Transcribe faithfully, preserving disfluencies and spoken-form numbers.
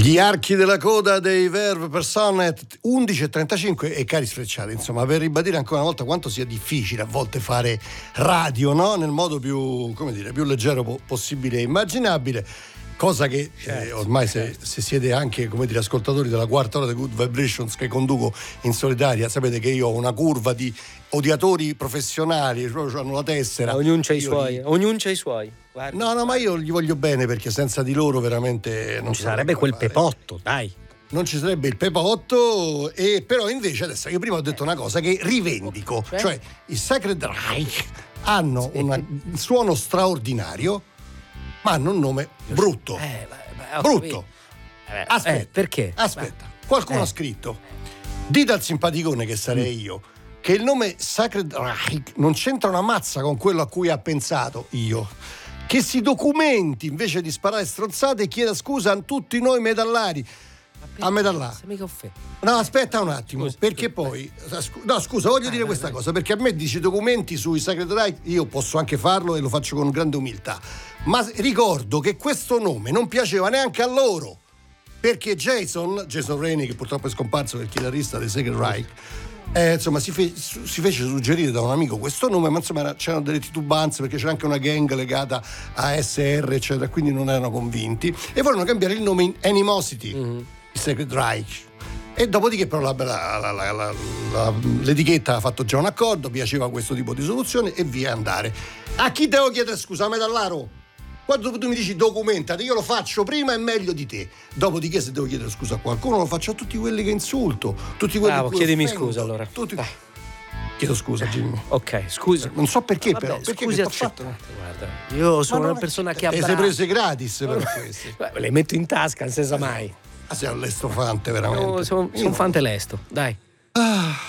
Gli archi della coda dei Verve Personet undici e trentacinque e cari sfrecciati, insomma, per ribadire ancora una volta quanto sia difficile a volte fare radio, no? Nel modo più, come dire, più leggero po- possibile e immaginabile. Cosa che certo, eh, ormai certo. se, se siete anche, come dire, ascoltatori della quarta ora di Good Vibrations che conduco in solitaria, sapete che io ho una curva di odiatori professionali, proprio hanno la tessera. Ognuno c'ha i io suoi, li... ognuno c'ha i suoi. Guarda, no, no, ma io gli voglio bene perché senza di loro veramente non, non ci sarebbe quel fare. Pepotto, dai. Non ci sarebbe il Pepotto, e però invece adesso io prima ho detto una cosa che rivendico, cioè, cioè i Sacred Reich hanno sì. una, un suono straordinario, ma hanno un nome brutto. Eh, beh, brutto. Eh, aspetta, eh, perché? Aspetta, qualcuno eh. ha scritto, dite al simpaticone che sarei mm. io, che il nome Sacred Reich non c'entra una mazza con quello a cui ha pensato io. Che si documenti invece di sparare stronzate e chieda scusa a tutti noi metallari. A metallare. No, aspetta un attimo, scusa, perché scusa, poi no, scusa, voglio ah, dire vai, questa vai. cosa, perché a me dici documenti sui Sacred Reich, io posso anche farlo e lo faccio con grande umiltà, ma ricordo che questo nome non piaceva neanche a loro, perché Jason Jason Rainey, che purtroppo è scomparso, che è il chitarrista dei Sacred Reich, eh, insomma si, fe- si fece suggerire da un amico questo nome, ma insomma era, c'erano delle titubanze perché c'era anche una gang legata a S R eccetera, quindi non erano convinti e volevano cambiare il nome in Animosity, mm-hmm. il Sacred Reich. E dopodiché però la, la, la, la, la, la, l'etichetta ha fatto già un accordo, piaceva questo tipo di soluzione e via andare. A chi devo chiedere scusa, metallaro? Quando tu mi dici documentati, io lo faccio prima e meglio di te. Dopodiché se devo chiedere scusa a qualcuno lo faccio a tutti quelli che insulto, tutti quelli Bravo, che chiedimi offendo, scusa allora. Tutti... Chiedo scusa, Jimmy. Ok, scusa. Non so perché, vabbè, però. Perché scusi, fatto? Guarda, io sono una persona che abbraccia. Le sei prese gratis per questi. Le metto in tasca, non si sa mai. Ah, sei all'estofante, veramente. No, sono son fante lesto, dai. Ah.